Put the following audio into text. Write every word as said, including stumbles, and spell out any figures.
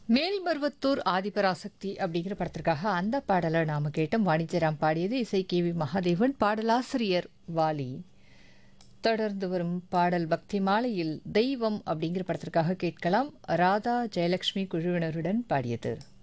மேல்மருவத்தூர் ஆதிபராசக்தி அப்படிங்கிற படத்திற்காக அந்த பாடலை நாம கேட்டோம். வாணிஜராம் பாடியது, இசை கே வி மகாதேவன், பாடலாசிரியர் வாலி. தொடர்ந்து வரும் பாடல் பக்தி மாலையில் தெய்வம் அப்படிங்கிற படத்திற்காக கேட்கலாம். ராதா ஜெயலட்சுமி குழுவினருடன் பாடியது.